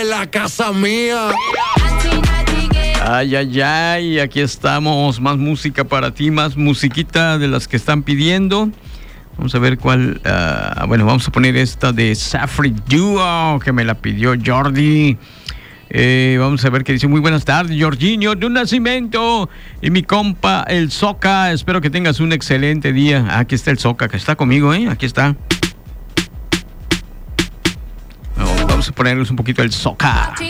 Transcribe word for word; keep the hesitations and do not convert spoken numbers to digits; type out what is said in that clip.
en la casa mía. Ay, ay, ay, aquí estamos. Más música para ti, más musiquita de las que están pidiendo. Vamos a ver cuál. Uh, bueno, vamos a poner esta de Safri Duo, que me la pidió Jordi. Eh, vamos a ver qué dice. Muy buenas tardes, Jorginho de un nacimiento. Y mi compa, el Soca. Espero que tengas un excelente día. Aquí está el Soca, que está conmigo, ¿eh? Aquí está. Oh, vamos a ponerles un poquito el Soca.